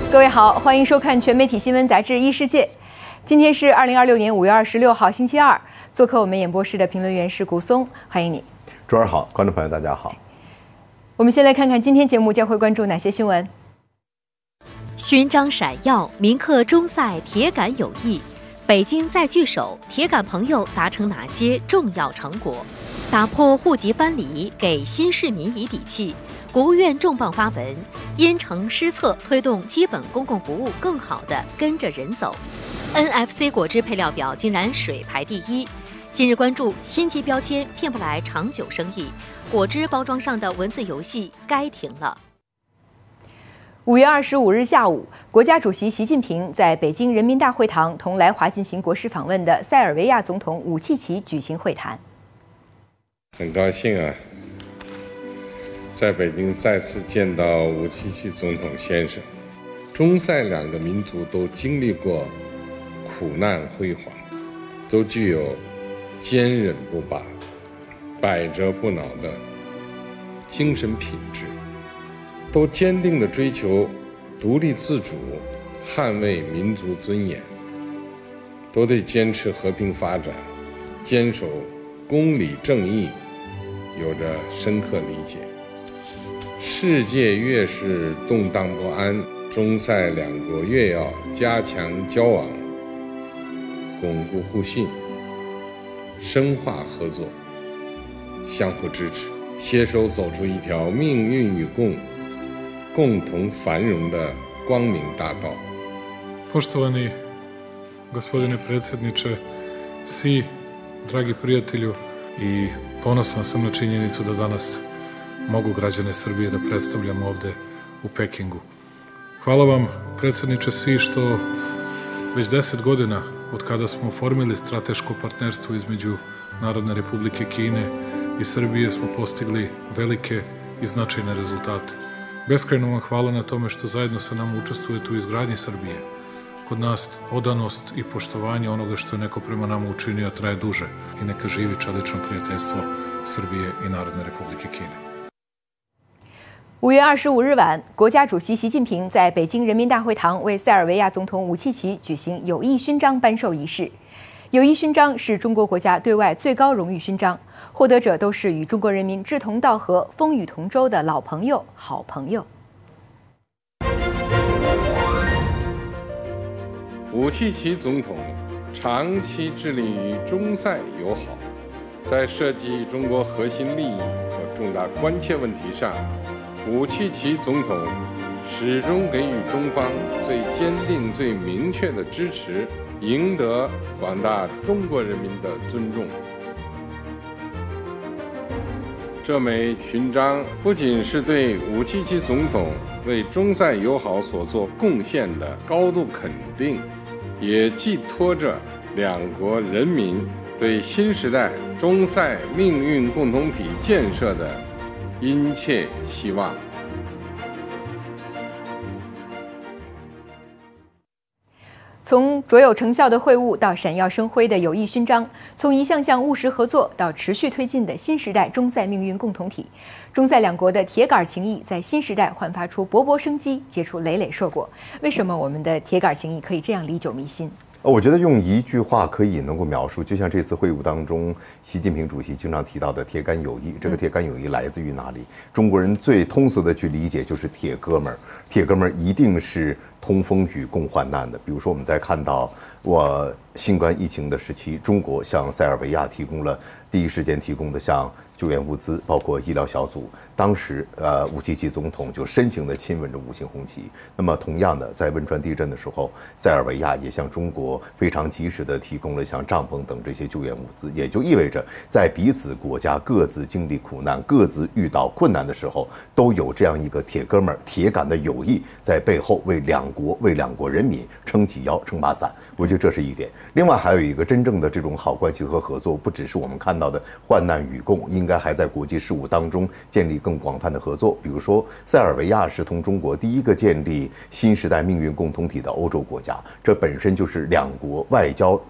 各位好，欢迎收看全媒体新闻杂志《一世界》。今天是2026年5月26号，星期二。做客我们演播室的评论员是古松，欢迎你。 主持人好，观众朋友大家好。 我们先来看看今天节目将会关注哪些新闻。 勋章闪耀，铭刻中赛铁杆友谊。北京在聚首，铁杆朋友达成哪些重要成果？打破户籍藩篱，给新市民以底气。国务院重磅发文，因城施策，推动基本公共服务更好地跟着人走。NFC 果汁配料表竟然水排第一。今日关注新级标签骗不来长久生意，果汁包装上的文字游戏该停了。 5月25日下午，国家主席习近平在北京人民大会堂同来华进行国事访问的塞尔维亚总统武契奇举行会谈。 很高兴啊，在北京再次见到武契奇总统先生。中塞两个民族都经历过苦难辉煌，都具有坚韧不拔、百折不挠的精神品质，都坚定地追求独立自主，捍卫民族尊严，都对坚持和平发展、坚守公理正义有着深刻理解。世界越是动荡不安，中塞两国越要加强交往，巩固互信，深化合作，相互支持，携手走出一条命运与共同繁荣的光明大道。 Poštovani gospodine predsjedniče, Si, dragi prijatelju, i ponosan sam na činjenicu da danas mogu građane Srbije da predstavljam ovde u Pekingu. Hvala vam, predsjedniče Si, što već 10 godina od kada smo oformili strateško partnerstvo između Narodne Republike Kine i Srbije smo postigli velike i značajne rezultate. Beskrajno vam hvala na tome što zajedno sa nama učestvujete u izgradnji Srbije. Kod nas odanost i poštovanje onoga što je neko prema nama učinio traje duže i neka živi čelično prijateljstvo Srbije i Narodne Republike Kine. 5月25日晚，国家主席习近平在北京人民大会堂为塞尔维亚总统武契奇举行友谊勋章颁授仪式。友谊勋章是中国国家对外最高荣誉勋章，获得者都是与中国人民志同道合、风雨同舟的老朋友、好朋友。 武契奇总统长期致力于中塞友好，在涉及中国核心利益和重大关切问题上，武契奇总统始终给予中方最坚定、最明确的支持，赢得广大中国人民的尊重。这枚勋章不仅是对武契奇总统为中塞友好所做贡献的高度肯定，也寄托着两国人民对新时代中塞命运共同体建设的殷切希望。 从卓有成效的会晤到闪耀生辉的友谊勋章，从一项项务实合作到持续推进的新时代中塞命运共同体，中塞两国的铁杆情谊在新时代焕发出勃勃生机，结出累累硕果。为什么我们的铁杆情谊可以这样历久弥新？ 我觉得用一句话可以能够描述，就像这次会晤当中，习近平主席经常提到的铁杆友谊。这个铁杆友谊来自于哪里？中国人最通俗的去理解就是铁哥们儿。铁哥们儿一定是通风雨共患难的。比如说，我们在看到新冠疫情的时期，中国向塞尔维亚提供了第一时间提供的像救援物资，包括医疗小组。当时武契奇总统就深情地亲吻着五星红旗。那么同样的，在汶川地震的时候，塞尔维亚也向中国非常及时地提供了像帐篷等这些救援物资，也就意味着在彼此国家各自经历苦难、各自遇到困难的时候，都有这样一个铁哥们儿、铁杆的友谊在背后为两国人民撑起腰、撑把伞。我觉得这是一点。另外还有一个真正的这种好关系和合作，不只是我们看到的患难与共，应该还在国际事务当中建立更广泛的合作。比如说，塞尔维亚是同中国第一个建立新时代命运共同体的欧洲国家，这本身就是两国外交